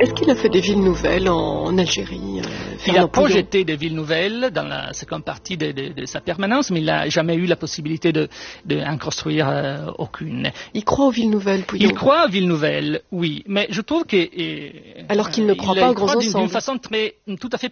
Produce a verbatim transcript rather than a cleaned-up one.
Est-ce qu'il a fait des villes nouvelles en, en Algérie euh, Il a projeté des villes nouvelles dans la seconde partie de, de, de sa permanence, mais il n'a jamais eu la possibilité de, de en construire euh, aucune. Il croit aux villes nouvelles, Pouillon. Il croit aux villes nouvelles, oui, mais je trouve que... Et, alors qu'il ne croit pas aux grands ensembles. D'une façon très, tout à fait